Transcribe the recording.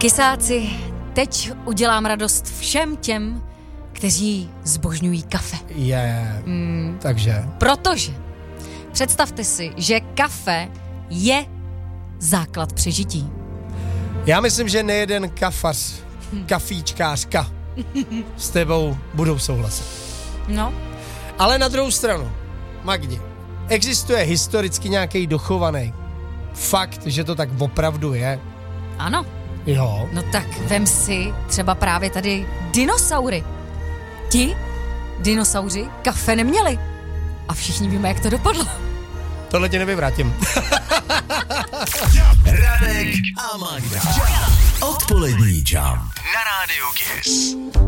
Kysáci, teď udělám radost všem těm, kteří zbožňují kafe. Takže. Protože představte si, že kafe je základ přežití. Já myslím, že nejeden kafař, kafíčkářka s tebou budou souhlasit. No. Ale na druhou stranu, Magdi, existuje historicky nějaký dochovaný fakt, že to tak opravdu je? Ano. Jo. No tak vem si třeba právě tady dinosaury. Ti dinosauři kafe neměli. A všichni víme, jak to dopadlo. Tohle tě nevyvrátím. Radek a Magda. Odpolední Jump na rádiu Kiss.